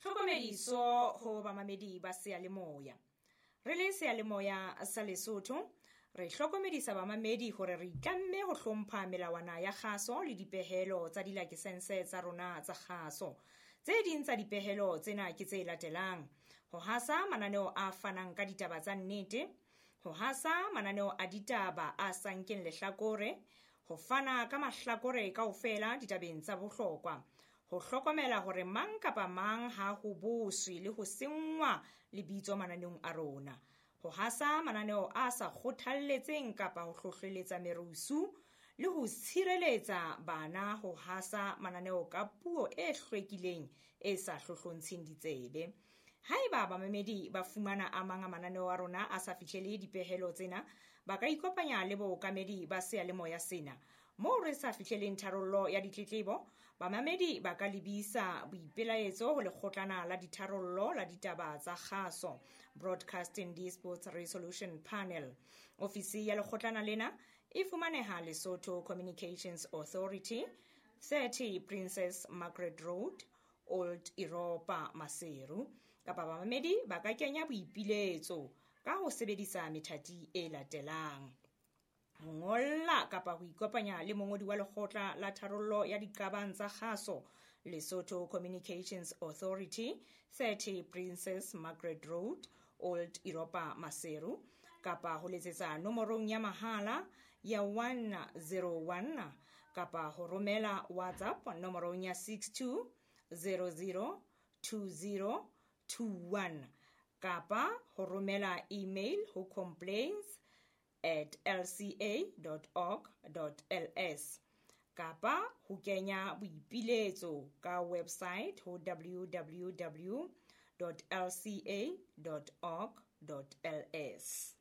Tlhokomediso ho bamamedi ba Seyalemoya. Re le Seyalemoya sa Lesotho, re hlokomedisa bamamedi hore re itlamme ho hlompha melawana ya kgaso le dipehelo tsa dilakesense tsa rona tsa kgaso. Tse ding tsa dipehelo tsena ke tse latelang: ho hasa mananeo a fanang ka ditaba tsa nnete, ho hasa mananeo a ditaba a sa nkeng lehlakore, ho fana ka mahlakore kaofela ditabeng tsa bohlokwa, ho hlokomela hore mang kapa mang ha ho boswe le ho sengwa lebitso mananeong a rona, ho hasa mananeo a sa kgothalletseng kapa ho hlohleletsa merusu, le ho tshireletsa bana ho hasa mananeo ka puo e hlwekileng e sa hlohlontsheng ditsebe. Haeba bamamedi ba fumana a mang a mananeo a rona a sa fihlele dipehelo tsena, ba ka ikopanya le bookamedi ba Seyalemoya sena. Moo re sa fihleleng tharollo ya ditletlebo, bamamedi ba ka lebisa boipelaetso ho Lekgotlana la Ditharollo la Ditaba tsa Kgaso, Broadcasting Dispute Resolution Panel. Ofisi ya lekgotlana lena e fumaneha Lesotho Communications Authority, 30 Princess Margaret Road, Old Europa, Maseru. Kapa bamamedi ba ka kenya boipiletso ka ho sebedisa methati e latelang: ho ngolla kapa ho ikopanya le mongodi wa Lekgotla la Tharollo ya Diqabang tsa Kgaso, Lesotho Communications Authority, 30 Princess Margaret Road, Old Europa, Maseru, kapa ho letsetsa nomorong ya mahala ya 101 kapa ho romela WhatsApp nomorong ya 62002021 kapa ho romela email ho complaints@lca.org.ls kapa ho kenya boipiletso ka website ho www.lca.org.ls.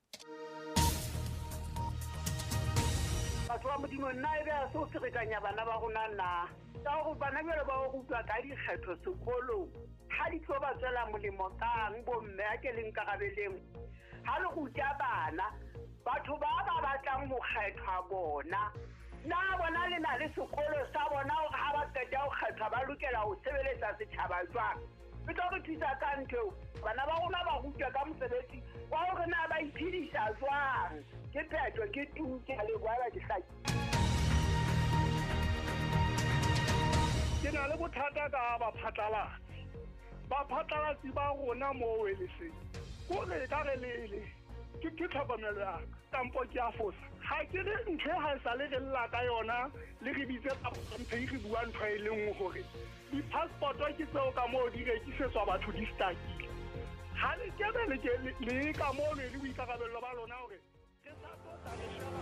Batho ba Modimo nna e be a so ferekanya bana ba rona nna ka go bana bjale ba go rutwa ka dikgetho sekolong ha di tlo ba tswela molemo kang bomme a ke leng karabeleng ha le ruta bana batho ba ba batlang ho kgethwa bona na bona le na le sekolo sa bona ha ba qeta ho kgethwa ba lokela ho sebeletsa setjhaba jwang. Re tlo re thusa ka ntho bana ba rona ba rutwa ka mosebetsi wa hore na ba iphedisa jwang ke phetho ke tuke le bua di hlaki. Ke na le bothata ka baphatlalatsi ba rona mo weleseng ko re ka re le ke tlhokomelo ya kampo ke a fosa ha ke re ntho ha sa le re lla ka yona le re bitse ka ntho re bua ntho e leng hore di-passport ke tseo ka moo di rekisetswa batho di stakile ha le ke le ka moo le boikarabello ba lona hore